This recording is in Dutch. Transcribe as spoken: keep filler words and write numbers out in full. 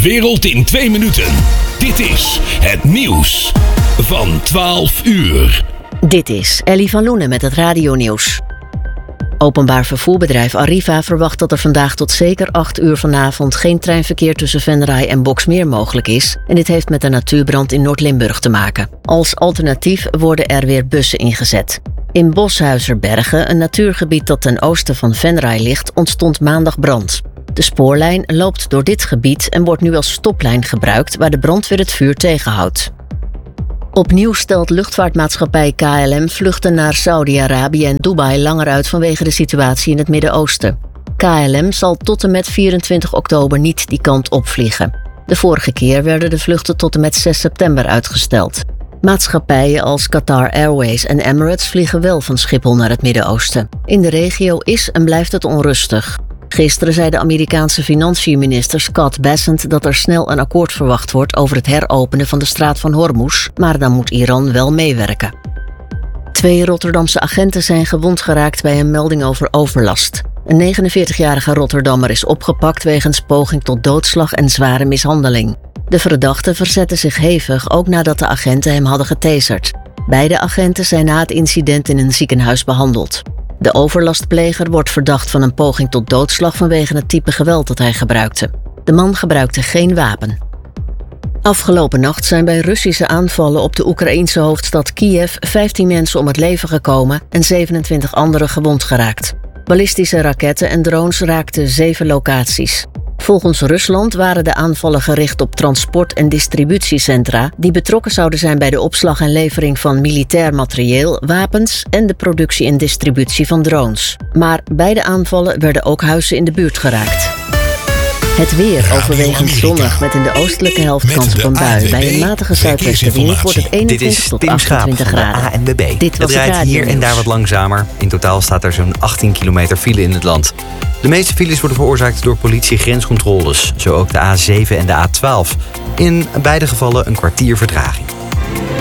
wereld in twee minuten. Dit is het nieuws van twaalf uur. Dit is Ellie van Loenen met het radionieuws. Openbaar vervoerbedrijf Arriva verwacht dat er vandaag tot zeker acht uur vanavond geen treinverkeer tussen Venray en Boxmeer mogelijk is. En dit heeft met de natuurbrand in Noord-Limburg te maken. Als alternatief worden er weer bussen ingezet. In Boshuizerbergen, een natuurgebied dat ten oosten van Venray ligt, ontstond maandag brand. De spoorlijn loopt door dit gebied en wordt nu als stoplijn gebruikt waar de brandweer het vuur tegenhoudt. Opnieuw stelt luchtvaartmaatschappij K L M vluchten naar Saudi-Arabië en Dubai langer uit vanwege de situatie in het Midden-Oosten. K L M zal tot en met vierentwintig oktober niet die kant opvliegen. De vorige keer werden de vluchten tot en met zes september uitgesteld. Maatschappijen als Qatar Airways en Emirates vliegen wel van Schiphol naar het Midden-Oosten. In de regio is en blijft het onrustig. Gisteren zei de Amerikaanse financiënminister Scott Bessent dat er snel een akkoord verwacht wordt over het heropenen van de straat van Hormuz, maar dan moet Iran wel meewerken. Twee Rotterdamse agenten zijn gewond geraakt bij een melding over overlast. Een negenenveertigjarige Rotterdammer is opgepakt wegens poging tot doodslag en zware mishandeling. De verdachte verzette zich hevig, ook nadat de agenten hem hadden getaserd. Beide agenten zijn na het incident in een ziekenhuis behandeld. De overlastpleger wordt verdacht van een poging tot doodslag vanwege het type geweld dat hij gebruikte. De man gebruikte geen wapen. Afgelopen nacht zijn bij Russische aanvallen op de Oekraïense hoofdstad Kiev vijftien mensen om het leven gekomen en zevenentwintig anderen gewond geraakt. Ballistische raketten en drones raakten zeven locaties. Volgens Rusland waren de aanvallen gericht op transport- en distributiecentra die betrokken zouden zijn bij de opslag en levering van militair materieel, wapens en de productie en distributie van drones. Maar bij de aanvallen werden ook huizen in de buurt geraakt. Het weer overwegend zonnig met in de oostelijke helft kans op een bui. Bij een matige zuidwestenwind wordt het eenentwintig tot achtentwintig graden. A N W B. Dit was het rijdt hier en daar wat langzamer. In totaal staat er zo'n achttien kilometer file in het land. De meeste files worden veroorzaakt door politie-grenscontroles. Zo ook de A zeven en de A twaalf. In beide gevallen een kwartier vertraging.